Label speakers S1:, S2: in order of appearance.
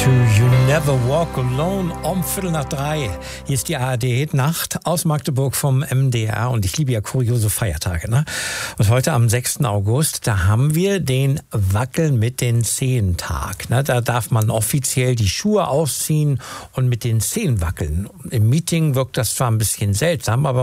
S1: You Never Walk Alone um 2:45. Hier ist die ARD-Nacht aus Magdeburg vom MDR und ich liebe ja kuriose Feiertage. Ne? Und heute am 6. August, da haben wir den Wackeln mit den Zehen-Tag. Ne? Da darf man offiziell die Schuhe ausziehen und mit den Zehen wackeln. Im Meeting wirkt das zwar ein bisschen seltsam, aber